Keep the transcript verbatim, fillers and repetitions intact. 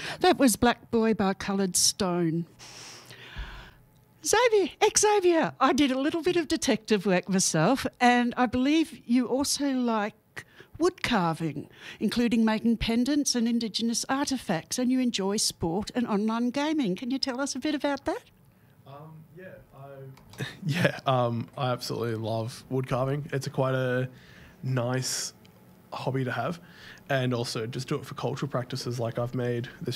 That was Black Boy by Coloured Stone. Xavier, Xavier, I did a little bit of detective work myself, and I believe you also like wood carving, including making pendants and Indigenous artefacts, and you enjoy sport and online gaming. Can you tell us a bit about that? Um, yeah, I yeah, um, I absolutely love wood carving. It's a quite a nice hobby to have, and also just do it for cultural practices. Like I've made this